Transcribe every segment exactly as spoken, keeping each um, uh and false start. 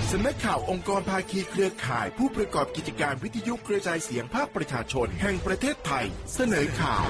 สำนักข่าวองค์กรภาคีเครือข่ายผู้ประกอบกิจการวิทยุกระจายเสียงภาคประชาชนแห่งประเทศไทยเสนอข่าว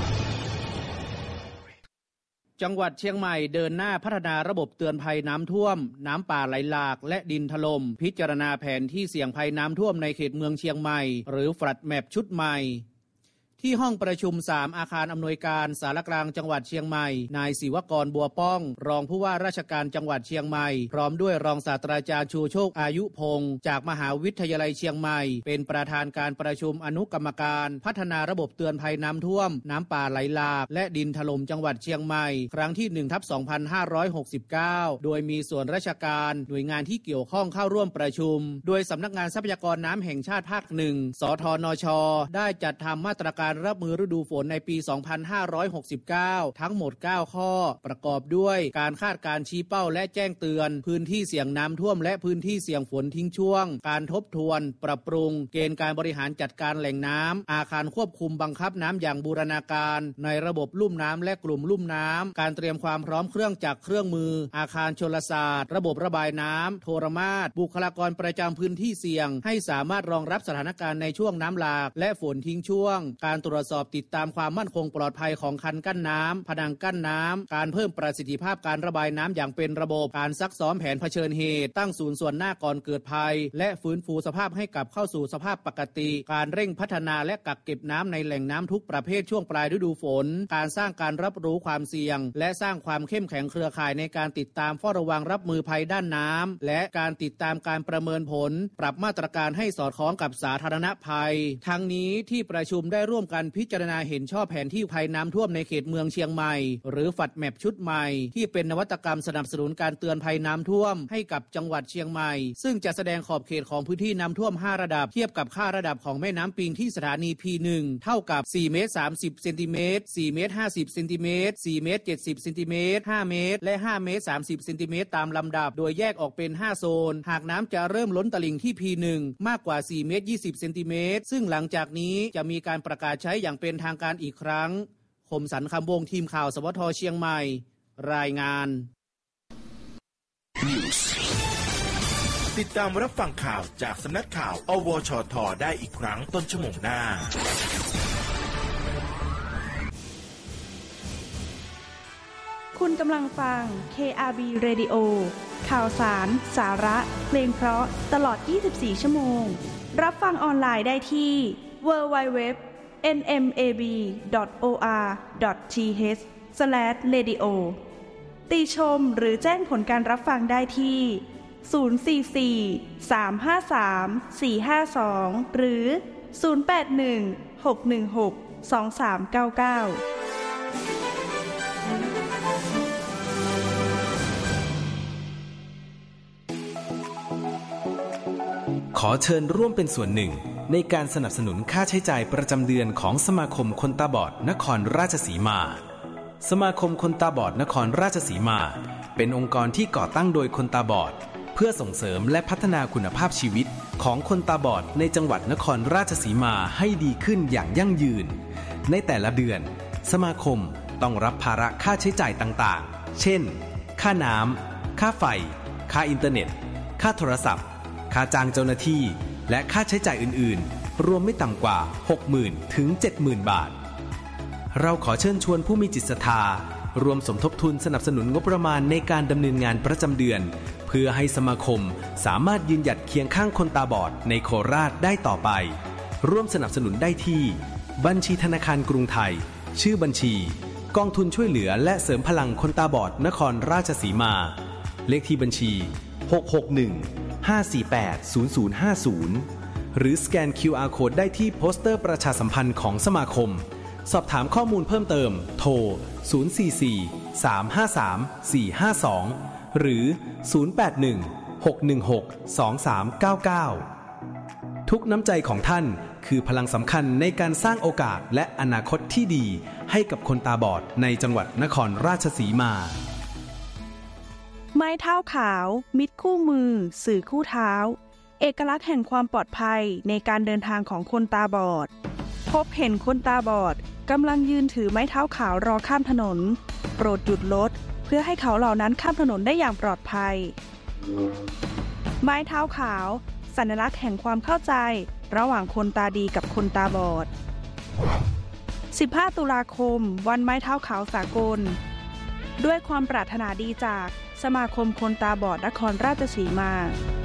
จังหวัดเชียงใหม่เดินหน้าพัฒนาระบบเตือนภัยน้ำท่วมน้ำป่าไหลหลากและดินถล่มพิจารณาแผนที่เสี่ยงภัยน้ำท่วมในเขตเมืองเชียงใหม่หรือ Flood Map ชุดใหม่ที่ห้องประชุมสามอาคารอำนวยการสารกลางจังหวัดเชียงใหม่นายศิวกรบัวป้องรองผู้ว่าราชการจังหวัดเชียงใหม่พร้อมด้วยรองศาสตราจารย์ชูโชคอายุพงศ์จากมหาวิทยาลัยเชียงใหม่เป็นประธานการประชุมอนุกรรมการพัฒนาระบบเตือนภัยน้ำท่วมน้ำป่าไหลหลากและดินถล่มจังหวัดเชียงใหม่ครั้งที่ หนึ่งทับสองพันห้าร้อยหกสิบเก้า โดยมีส่วนราชการหน่วยงานที่เกี่ยวข้องเข้าร่วมประชุมโดยสำนักงานทรัพยากรน้ำแห่งชาติภาคหนึ่งสทนชได้จัดทำมาตรการรับมือฤดูฝนในปี สองพันห้าร้อยหกสิบเก้า ทั้งหมด เก้า ข้อประกอบด้วยการคาดการณ์ชี้เป้าและแจ้งเตือนพื้นที่เสี่ยงน้ำท่วมและพื้นที่เสี่ยงฝนทิ้งช่วงการทบทวนปรับปรุงเกณฑ์การบริหารจัดการแหล่งน้ำอาคารควบคุมบังคับน้ำอย่างบูรณาการในระบบลุ่มน้ำและกลุ่มลุ่มน้ำการเตรียมความพร้อมเครื่องจักรเครื่องมืออาคารชลศาสตร์ระบบระบายน้ำโทรมาศบุคลากรประจำพื้นที่เสี่ยงให้สามารถรองรับสถานการณ์ในช่วงน้ำหลากและฝนทิ้งช่วงการตรวจสอบติดตามความมั่นคงปลอดภัยของคันกั้นน้ำผนังกั้นน้ำการเพิ่มประสิทธิภาพการระบายน้ำอย่างเป็นระบบการซักซ้อมแผนเผชิญเหตุตั้งศูนย์ส่วนหน้าก่อนเกิดภัยและฟื้นฟูสภาพให้กลับเข้าสู่สภาพปกติการเร่งพัฒนาและกักเก็บน้ำในแหล่งน้ำทุกประเภทช่วงปลายฤดูฝนการสร้างการรับรู้ความเสี่ยงและสร้างความเข้มแข็งเครือข่ายในการติดตามเฝ้าระวังรับมือภัยด้านน้ำและการติดตามการประเมินผลปรับมาตรการให้สอดคล้องกับสาธารณภัยทั้งนี้ที่ประชุมได้ร่วมกันพิจารณาเห็นชอบแผนที่ภัยน้ำท่วมในเขตเมืองเชียงใหม่หรือ Flood Map ชุดใหม่ที่เป็นนวัตกรรมสนับสนุนการเตือนภัยน้ำท่วมให้กับจังหวัดเชียงใหม่ซึ่งจะแสดงขอบเขตของพื้นที่น้ำท่วมห้าระดับเทียบกับค่าระดับของแม่น้ำปิงที่สถานี พี หนึ่ง เท่ากับสี่เมตรสามสิบเซนติเมตรสี่เมตรห้าสิบเซนติเมตรสี่เมตรเจ็ดสิบเซนติเมตรห้าเมตรและห้าเมตรสามสิบเซนติเมตรตามลำดับโดยแยกออกเป็นห้าโซนหากน้ำจะเริ่มล้นตลิ่งที่ พี หนึ่ง มากกว่าสี่เมตรยี่สิบเซนติเมตรซึ่งหลังจากนี้จะมีการประกาศใช้อย่างเป็นทางการอีกครั้งคมสันต์คำวงทีมข่าวสวทเชียงใหม่รายงานติดตามรับฟังข่าวจากสำนักข่าวอวชทได้อีกครั้งต้นชั่วโมงหน้าคุณกำลังฟัง เค อาร์ บี Radio ข่าวสารสาระเพลงเพราะตลอดยี่สิบสี่ชั่วโมงรับฟังออนไลน์ได้ที่ ดับเบิลยู ดับเบิลยู ดับเบิลยู ดอท เอ็น เอ็ม เอ บี ดอท โอ อาร์ ดอท ที เอช สแลช เรดิโอ ติชมหรือแจ้งผลการรับฟังได้ที่ศูนย์ สี่ สี่ สาม ห้า สาม สี่ ห้า สองหรือศูนย์ แปด หนึ่ง หก หนึ่ง หก สอง สาม เก้า เก้าขอเชิญร่วมเป็นส่วนหนึ่งในการสนับสนุนค่าใช้จ่ายประจำเดือนของสมาคมคนตาบอดนครราชสีมาสมาคมคนตาบอดนครราชสีมาเป็นองค์กรที่ก่อตั้งโดยคนตาบอดเพื่อส่งเสริมและพัฒนาคุณภาพชีวิตของคนตาบอดในจังหวัดนครราชสีมาให้ดีขึ้นอย่างยั่งยืนในแต่ละเดือนสมาคมต้องรับภาระค่าใช้จ่ายต่างๆเช่นค่าน้ำค่าไฟค่าอินเทอร์เน็ตค่าโทรศัพท์ค่าจ้างเจ้าหน้าที่และค่าใช้จ่ายอื่นๆรวมไม่ต่ำกว่า หกหมื่น ถึง เจ็ดหมื่น บาทเราขอเชิญชวนผู้มีจิตศรัทธารวมสมทบทุนสนับสนุนงบประมาณในการดำเนินงานประจำเดือนเพื่อให้สมาคมสามารถยืนหยัดเคียงข้างคนตาบอดในโคราชได้ต่อไปร่วมสนับสนุนได้ที่บัญชีธนาคารกรุงไทยชื่อบัญชีกองทุนช่วยเหลือและเสริมพลังคนตาบอดนครราชสีมาเลขที่บัญชีหก หก หนึ่ง ห้า สี่ แปด ศูนย์ ศูนย์ ห้า ศูนย์หรือสแกน คิว อาร์ Code ได้ที่โปสเตอร์ประชาสัมพันธ์ของสมาคมสอบถามข้อมูลเพิ่มเติมโทรศูนย์ สี่ สี่ สาม ห้า สาม สี่ ห้า สองหรือศูนย์ แปด หนึ่ง หก หนึ่ง หก สอง สาม เก้า เก้าทุกน้ำใจของท่านคือพลังสำคัญในการสร้างโอกาสและอนาคตที่ดีให้กับคนตาบอดในจังหวัดนครราชสีมาไม้เท้าขาวมิตรคู่มือสื่อคู่เท้าเอกลักษณ์แห่งความปลอดภัยในการเดินทางของคนตาบอดพบเห็นคนตาบอดกำลังยืนถือไม้เท้าขาวรอข้ามถนนโปรดหยุดรถเพื่อให้เขาเหล่านั้นข้ามถนนได้อย่างปลอดภัยไม้เท้าขาวสัญลักษณ์แห่งความเข้าใจระหว่างคนตาดีกับคนตาบอดสิบห้าตุลาคมวันไม้เท้าขาวสากลด้วยความปรารถนาดีจากสมาคมคนตาบอดนครราชสีมา